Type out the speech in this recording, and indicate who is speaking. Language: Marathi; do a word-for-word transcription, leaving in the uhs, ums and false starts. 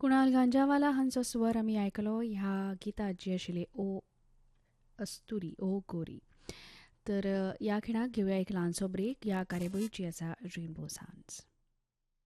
Speaker 1: कुणाल गांजावाला हांचो स्वर आमी आयकलो ह्या गितांत जी आशिल्ली ओ अस्तुरी ओ गोरी. तर ह्या खिणाक घेवया एक ल्हानसो ब्रेक ह्या कार्यावळीची आसा रेनबो सावंड्स.